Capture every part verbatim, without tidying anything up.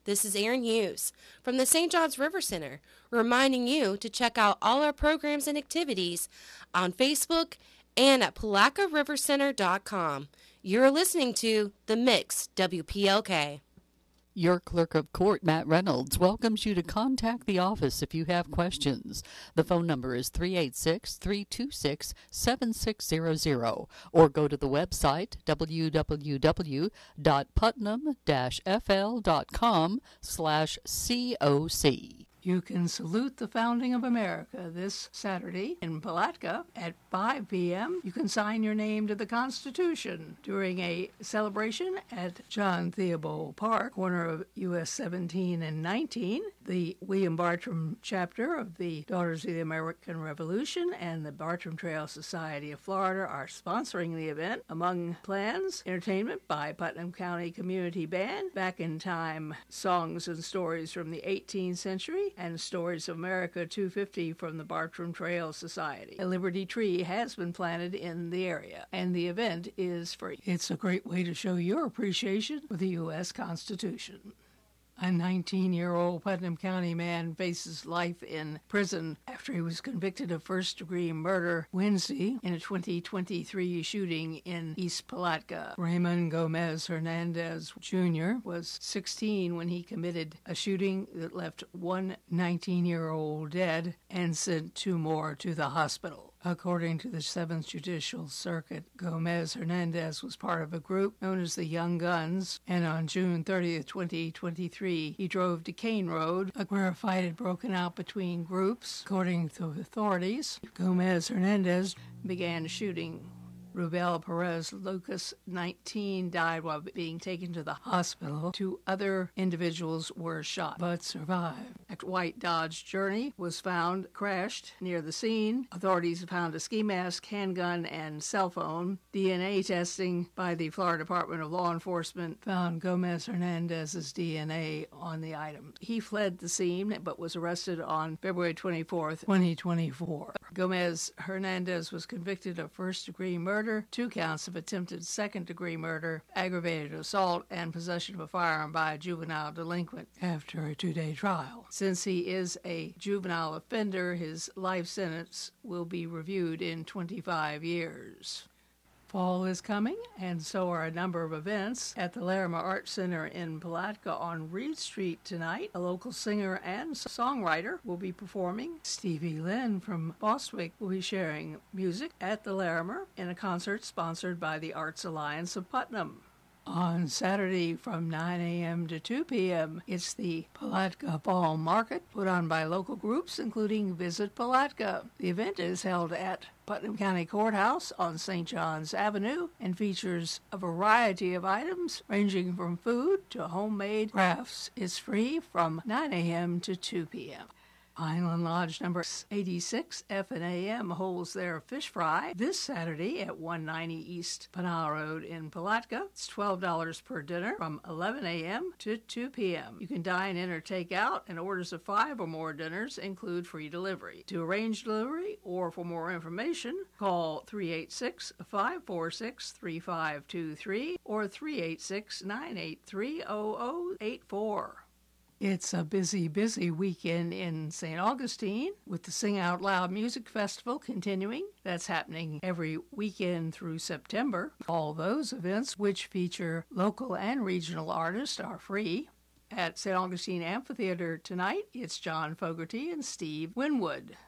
This is Erin Hughes from the Saint Johns River Center, reminding you to check out all our programs and activities on Facebook and at palaca river center dot com. You're listening to The Mix, W P L K. Your Clerk of Court, Matt Reynolds, welcomes you to contact the office if you have questions. The phone number is three eight six, three two six, seven six zero zero, or go to the website w w w dot putnam dash f l dot com slash C O C. You can salute the founding of America this Saturday in Palatka at five p.m. You can sign your name to the Constitution during a celebration at John Theobald Park, corner of U S seventeen and nineteen. The William Bartram chapter of the Daughters of the American Revolution and the Bartram Trail Society of Florida are sponsoring the event. Among plans, entertainment by Putnam County Community Band, Back in Time songs and stories from the eighteenth century, and Stories of America two fifty from the Bartram Trail Society. A Liberty tree has been planted in the area, and the event is free. It's a great way to show your appreciation for the U S Constitution. A nineteen-year-old Putnam County man faces life in prison after he was convicted of first-degree murder Wednesday in a twenty twenty-three shooting in East Palatka. Raymond Gomez Hernandez Junior was sixteen when he committed a shooting that left one nineteen-year-old dead and sent two more to the hospital. According to the seventh Judicial Circuit, Gomez Hernandez was part of a group known as the Young Guns, and on June thirtieth, twenty twenty-three, he drove to Kane Road, where a fight had broken out between groups. According to authorities, Gomez Hernandez began shooting. Rubel Perez Lucas, nineteen, died while being taken to the hospital. Two other individuals were shot, but survived. A white Dodge Journey was found crashed near the scene. Authorities found a ski mask, handgun, and cell phone. D N A testing by the Florida Department of Law Enforcement found Gomez Hernandez's D N A on the item. He fled the scene, but was arrested on February twenty-fourth, twenty twenty-four. Gomez Hernandez was convicted of first-degree murder, two counts of attempted second-degree murder, aggravated assault, and possession of a firearm by a juvenile delinquent after a two-day trial. Since he is a juvenile offender, his life sentence will be reviewed in twenty-five years. Fall is coming, and so are a number of events at the Larimer Art Center in Palatka on Reed Street tonight. A local singer and songwriter will be performing. Stevie Lynn from Bostwick will be sharing music at the Larimer in a concert sponsored by the Arts Alliance of Putnam. On Saturday from nine a.m. to two p.m., it's the Palatka Fall Market, put on by local groups, including Visit Palatka. The event is held at Putnam County Courthouse on Saint John's Avenue and features a variety of items ranging from food to homemade crafts. It's free from nine a.m. to two p.m. Highland Lodge number eighty-six F and A M holds their fish fry this Saturday at one ninety East Pinal Road in Palatka. It's twelve dollars per dinner from eleven a.m. to two p.m. You can dine in or take out, and orders of five or more dinners include free delivery. To arrange delivery or for more information, call three eight six, five four six, three five two three or three eight six, nine eight three, zero zero eight four. It's a busy, busy weekend in Saint Augustine with the Sing Out Loud Music Festival continuing. That's happening every weekend through September. All those events, which feature local and regional artists, are free. At Saint Augustine Amphitheater tonight, it's John Fogerty and Steve Winwood.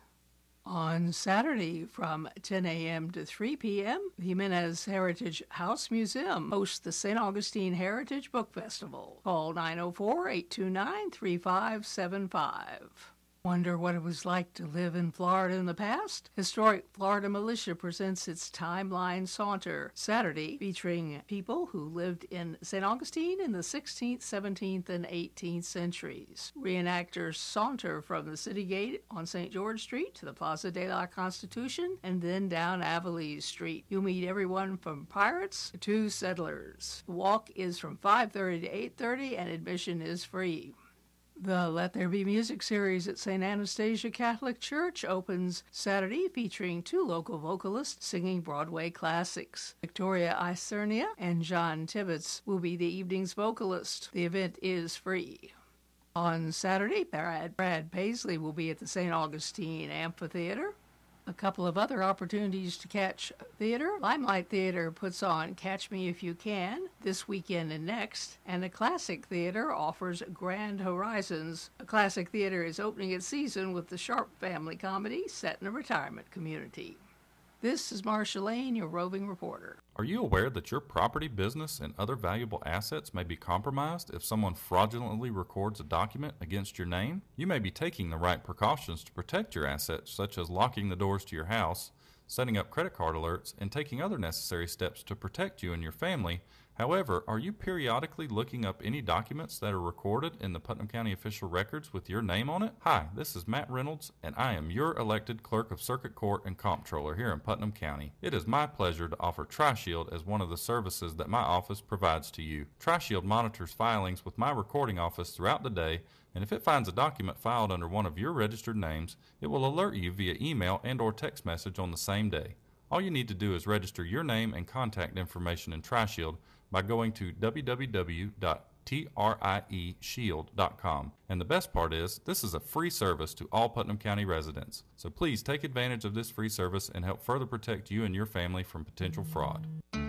On Saturday from ten a.m. to three p.m., the Jimenez Heritage House Museum hosts the Saint Augustine Heritage Book Festival. Call nine oh four, eight two nine, three five seven five. Wonder what it was like to live in Florida in the past? Historic Florida Militia presents its Timeline Saunter Saturday, featuring people who lived in Saint Augustine in the sixteenth, seventeenth, and eighteenth centuries. Reenactors saunter from the City Gate on Saint George Street to the Plaza de la Constitution and then down Avalise Street. You'll meet everyone from pirates to settlers. The walk is from five thirty to eight thirty and admission is free. The Let There Be Music series at Saint Anastasia Catholic Church opens Saturday, featuring two local vocalists singing Broadway classics. Victoria Isernia and John Tibbetts will be the evening's vocalist. The event is free. On Saturday, Brad, Brad Paisley will be at the Saint Augustine Amphitheater. A couple of other opportunities to catch theater. Limelight Theater puts on Catch Me If You Can this weekend and next, and the Classic Theater offers Grand Horizons. A Classic Theater is opening its season with the Sharp family comedy set in a retirement community. This is Marcia Lane, your roving reporter. Are you aware that your property, business, and other valuable assets may be compromised if someone fraudulently records a document against your name? You may be taking the right precautions to protect your assets, such as locking the doors to your house, setting up credit card alerts, and taking other necessary steps to protect you and your family. However, are you periodically looking up any documents that are recorded in the Putnam County official records with your name on it? Hi, this is Matt Reynolds, and I am your elected Clerk of Circuit Court and Comptroller here in Putnam County. It is my pleasure to offer TriShield as one of the services that my office provides to you. TriShield monitors filings with my recording office throughout the day, and if it finds a document filed under one of your registered names, it will alert you via email and or text message on the same day. All you need to do is register your name and contact information in TriShield by going to w w w dot trie shield dot com. And the best part is, this is a free service to all Putnam County residents. So please take advantage of this free service and help further protect you and your family from potential fraud.